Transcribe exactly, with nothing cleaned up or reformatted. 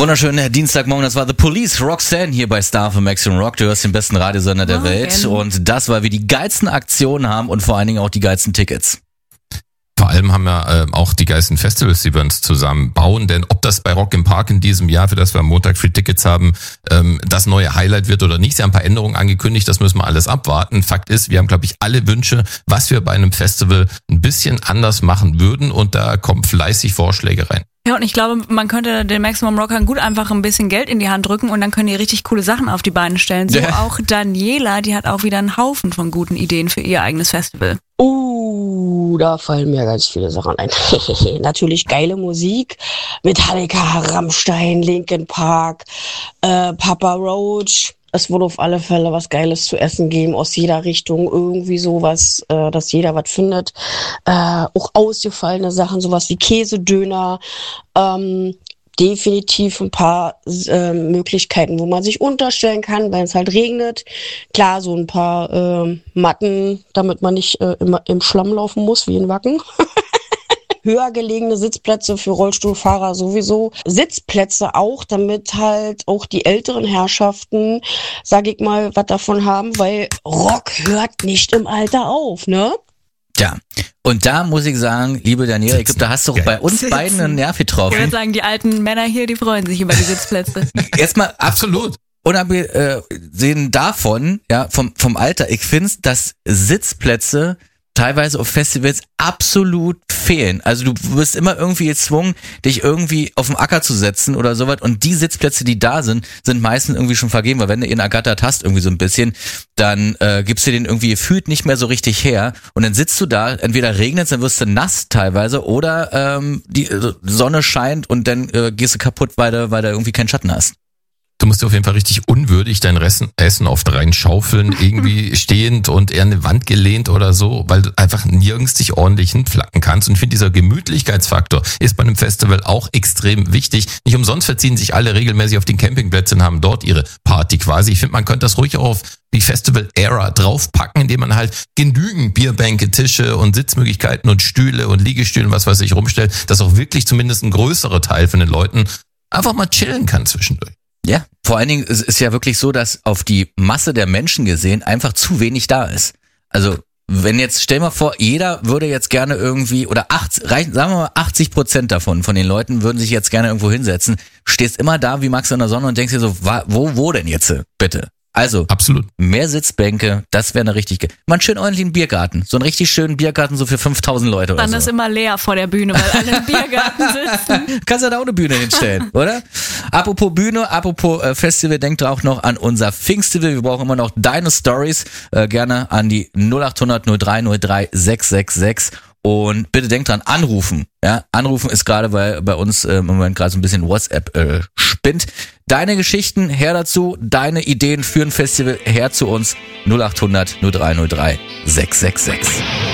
Wunderschönen Dienstagmorgen, das war The Police, Roxanne hier bei Star für Maximum Rock. Du hörst den besten Radiosender der Morgen. Welt und das, weil wir die geilsten Aktionen haben und vor allen Dingen auch die geilsten Tickets. Vor allem haben wir äh, auch die geilsten Festivals, die wir uns zusammen bauen, denn ob das bei Rock im Park in diesem Jahr, für das wir am Montag Free Tickets haben, ähm, das neue Highlight wird oder nicht, sie haben ein paar Änderungen angekündigt, das müssen wir alles abwarten. Fakt ist, wir haben, glaube ich, alle Wünsche, was wir bei einem Festival ein bisschen anders machen würden und da kommen fleißig Vorschläge rein. Ja, und ich glaube, man könnte den Maximum Rockern gut einfach ein bisschen Geld in die Hand drücken und dann können die richtig coole Sachen auf die Beine stellen. So Ja. auch Daniela, die hat auch wieder einen Haufen von guten Ideen für ihr eigenes Festival. Uh, da fallen mir ganz viele Sachen ein. Natürlich geile Musik. Metallica, Rammstein, Linkin Park, äh, Papa Roach. Es wurde auf alle Fälle was Geiles zu essen geben, aus jeder Richtung, irgendwie sowas, äh, dass jeder was findet. Äh, auch ausgefallene Sachen, sowas wie Käsedöner, ähm, definitiv ein paar äh, Möglichkeiten, wo man sich unterstellen kann, wenn es halt regnet. Klar, so ein paar äh, Matten, damit man nicht äh, im, im Schlamm laufen muss, wie in Wacken. Höher gelegene Sitzplätze für Rollstuhlfahrer sowieso. Sitzplätze auch, damit halt auch die älteren Herrschaften, sag ich mal, was davon haben, weil Rock hört nicht im Alter auf, ne? Ja, und da muss ich sagen, liebe Daniela, ich glaube, da hast du auch bei uns Sitzen. beiden einen Nerv Ich würde getroffen. sagen, die alten Männer hier, die freuen sich über die Sitzplätze. Erstmal Absolut. unabgesehen davon, ja, vom, vom Alter, ich finde, dass Sitzplätze teilweise auf Festivals absolut fehlen. Also du wirst immer irgendwie gezwungen, dich irgendwie auf den Acker zu setzen oder sowas und die Sitzplätze, die da sind, sind meistens irgendwie schon vergeben, weil wenn du ihn ergattert hast, irgendwie so ein bisschen, dann äh, gibst du den irgendwie gefühlt nicht mehr so richtig her und dann sitzt du da, entweder regnet es, dann wirst du nass teilweise oder ähm, die äh, Sonne scheint und dann äh, gehst du kaputt, weil du, weil du irgendwie keinen Schatten hast. Du musst dir auf jeden Fall richtig unwürdig dein Ressen, Essen oft reinschaufeln, irgendwie stehend und eher eine Wand gelehnt oder so, weil du einfach nirgends dich ordentlich hinflacken kannst. Und ich finde, dieser Gemütlichkeitsfaktor ist bei einem Festival auch extrem wichtig. Nicht umsonst verziehen sich alle regelmäßig auf den Campingplätzen und haben dort ihre Party quasi. Ich finde, man könnte das ruhig auch auf die Festival-Ära draufpacken, indem man halt genügend Bierbänke, Tische und Sitzmöglichkeiten und Stühle und Liegestühle und was weiß ich rumstellt, dass auch wirklich zumindest ein größerer Teil von den Leuten einfach mal chillen kann zwischendurch. Ja, vor allen Dingen es ist ja wirklich so, dass auf die Masse der Menschen gesehen einfach zu wenig da ist. Also wenn jetzt, stell mal vor, jeder würde jetzt gerne irgendwie, oder achtzig, reichen, sagen wir mal achtzig Prozent davon, von den Leuten würden sich jetzt gerne irgendwo hinsetzen, stehst immer da wie Max in der Sonne und denkst dir so, wo, wo denn jetzt, bitte? Also, Absolut. mehr Sitzbänke, das wäre eine richtig, ge- mal einen schönen ordentlichen Biergarten, so einen richtig schönen Biergarten, so für fünftausend Leute oder Dann so. ist immer leer vor der Bühne, weil alle im Biergarten sitzen. Kannst du da auch eine Bühne hinstellen, oder? Apropos Bühne, apropos äh, Festival, denkt auch noch an unser Pfingstfestival. Wir brauchen immer noch deine Stories, äh, gerne an die null acht hundert null drei null drei sechs sechs sechs. Und bitte denkt dran, anrufen. Ja, anrufen ist gerade, weil bei uns äh, im Moment gerade so ein bisschen WhatsApp äh, spinnt. Deine Geschichten her dazu, deine Ideen für ein Festival her zu uns null acht hundert null drei null drei sechs sechs sechs.